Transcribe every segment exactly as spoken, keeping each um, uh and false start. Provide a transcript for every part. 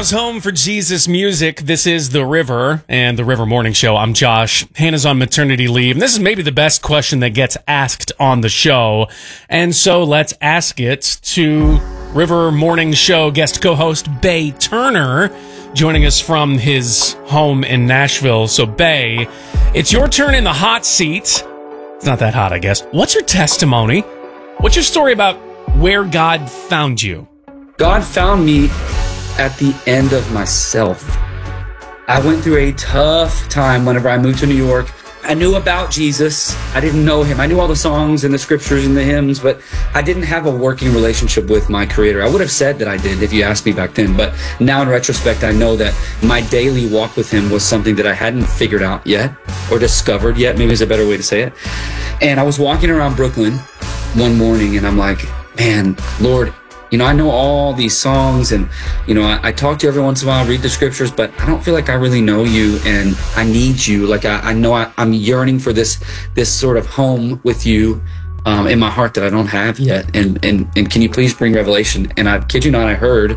Chicago's home for Jesus music. This is The River and The River Morning Show. I'm Josh. Hannah's on maternity leave. And this is maybe the best question that gets asked on the show. And so let's ask it to River Morning Show guest co-host Bay Turner, joining us from his home in Nashville. So, Bay, it's your turn in the hot seat. It's not that hot, I guess. What's your testimony? What's your story about where God found you? God found me at the end of myself. I went through a tough time whenever I moved to New York. I knew about Jesus. I didn't know him. I knew all the songs and the scriptures and the hymns, but I didn't have a working relationship with my Creator. I would have said that I did if you asked me back then, but now in retrospect, I know that my daily walk with him was something that I hadn't figured out yet or discovered yet. Maybe is a better way to say it. And I was walking around Brooklyn one morning and I'm like, man, Lord, you know, I know all these songs and, you know, I, I talk to you every once in a while, read the scriptures, but I don't feel like I really know you and I need you. Like, I, I know I, I'm yearning for this, this sort of home with you um, in my heart that I don't have yet. And, and, and can you please bring revelation? And I kid you not, I heard,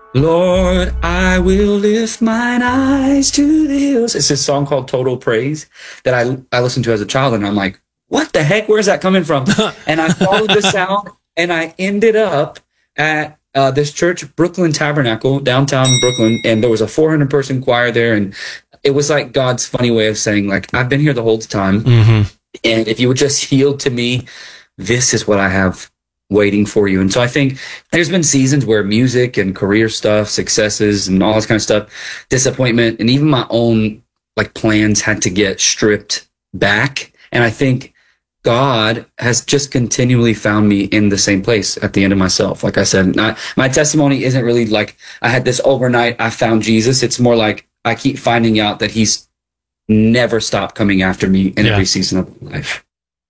Lord, I will lift mine eyes to the hills. It's this song called Total Praise that I, I listened to as a child. And I'm like, what the heck? Where's that coming from? And I followed the sound and I ended up at uh, this church, Brooklyn Tabernacle, downtown Brooklyn, and there was a four hundred person choir there, and it was like God's funny way of saying, like, I've been here the whole time, mm-hmm. and if you would just yield to me, this is what I have waiting for you. And so I think there's been seasons where music and career stuff, successes and all this kind of stuff, disappointment, and even my own like plans had to get stripped back, and I think God has just continually found me in the same place at the end of myself. Like I said, not, my testimony isn't really like I had this overnight, I found Jesus. It's more like I keep finding out that he's never stopped coming after me in yeah. every season of life.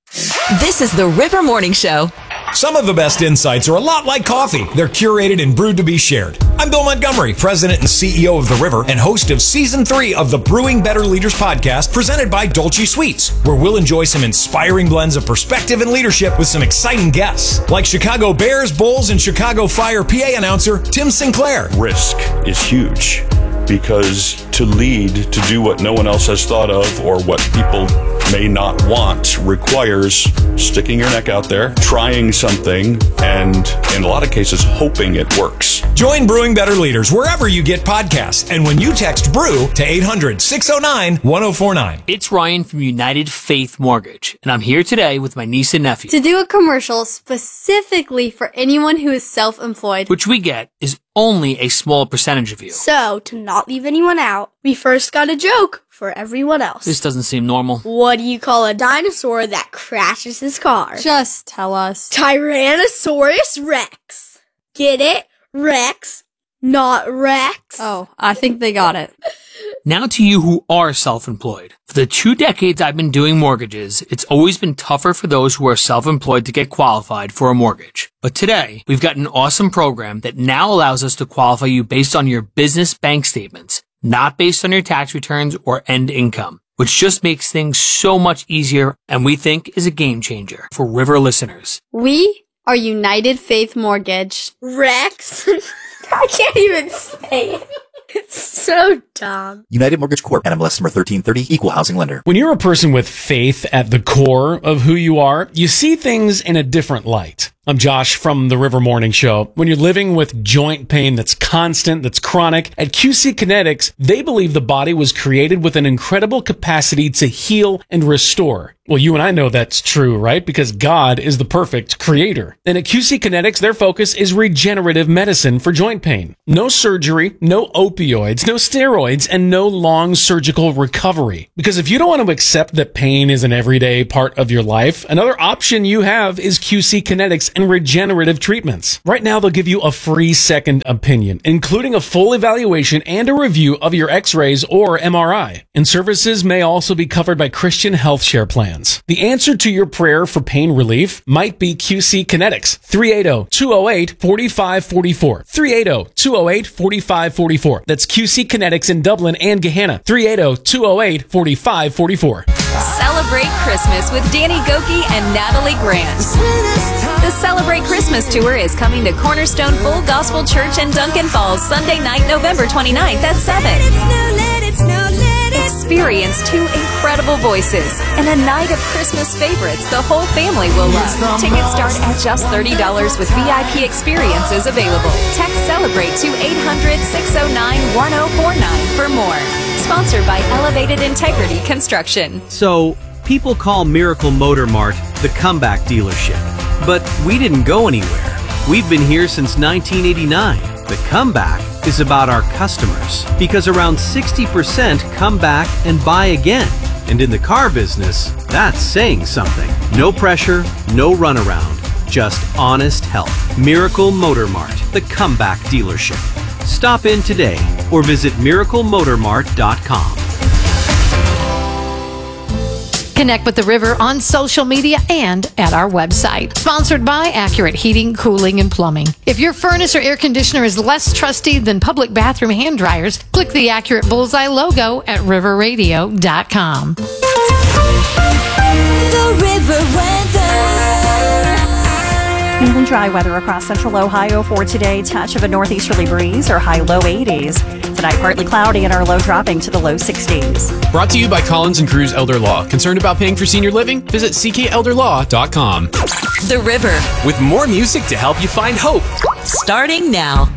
This is the River Morning Show. Some of the best insights are a lot like coffee. They're curated and brewed to be shared. I'm Bill Montgomery, president and C E O of The River and host of season three of the Brewing Better Leaders podcast presented by Dolce Sweets, where we'll enjoy some inspiring blends of perspective and leadership with some exciting guests, like Chicago Bears, Bulls, and Chicago Fire P A announcer Tim Sinclair. Risk is huge because to lead, to do what no one else has thought of or what people may not want requires sticking your neck out there, trying something, and in a lot of cases, hoping it works. Join Brewing Better Leaders wherever you get podcasts. And when you text BREW to eight hundred, six oh nine, one oh four nine. It's Ryan from United Faith Mortgage, and I'm here today with my niece and nephew to do a commercial specifically for anyone who is self-employed, which we get is only a small percentage of you. So, to not leave anyone out, we first got a joke for everyone else. This doesn't seem normal. What do you call a dinosaur that crashes his car? Just tell us. Tyrannosaurus Rex. Get it? Rex, not Rex. Oh, I think they got it. Now to you who are self-employed. For the two decades I've been doing mortgages, it's always been tougher for those who are self-employed to get qualified for a mortgage. But today, we've got an awesome program that now allows us to qualify you based on your business bank statements, not based on your tax returns or end income, which just makes things so much easier and we think is a game changer for River listeners. We are United Faith Mortgage. Rex? I can't even say it. It's so dumb. United Mortgage Corp. N M L S number thirteen thirty, Equal Housing Lender. When you're a person with faith at the core of who you are, you see things in a different light. I'm Josh from the River Morning Show. When you're living with joint pain that's constant, that's chronic, at Q C Kinetics, they believe the body was created with an incredible capacity to heal and restore. Well, you and I know that's true, right? Because God is the perfect creator. And at Q C Kinetics, their focus is regenerative medicine for joint pain. No surgery, no opioids, no steroids, and no long surgical recovery. Because if you don't want to accept that pain is an everyday part of your life, another option you have is Q C Kinetics and regenerative treatments. Right now, they'll give you a free second opinion, including a full evaluation and a review of your x-rays or M R I. And services may also be covered by Christian Health Share plans. The answer to your prayer for pain relief might be Q C Kinetics. three eight zero, two zero eight, four five four four. three eight zero, two zero eight, four five four four. That's Q C Kinetics in Dublin and Gahanna. three eight zero, two zero eight, four five four four. Celebrate Celebrate Christmas with Danny Gokey and Natalie Grant. The Celebrate Christmas Tour is coming to Cornerstone Full Gospel Church in Duncan Falls Sunday night, November twenty-ninth at seven. Experience two incredible voices and a night of Christmas favorites the whole family will love. Tickets start at just thirty dollars with V I P experiences available. Text Celebrate to eight hundred, six oh nine, one oh four nine for more. Sponsored by Elevated Integrity Construction. So, people call Miracle Motor Mart the comeback dealership. But we didn't go anywhere. We've been here since nineteen eighty-nine. The comeback is about our customers, because around sixty percent come back and buy again. And in the car business, that's saying something. No pressure, no runaround, just honest help. Miracle Motor Mart, the comeback dealership. Stop in today or visit miracle motor mart dot com. Connect with the River on social media and at our website. Sponsored by Accurate Heating, Cooling, and Plumbing. If your furnace or air conditioner is less trusty than public bathroom hand dryers, click the Accurate Bullseye logo at river radio dot com. The River weather. Mainly dry weather across central Ohio for today. Touch of a northeasterly breeze or high low eighties. Tonight, partly cloudy and our low dropping to the low sixties. Brought to you by Collins and Cruz Elder Law. Concerned about paying for senior living? Visit c k elder law dot com. The River. With more music to help you find hope. Starting now.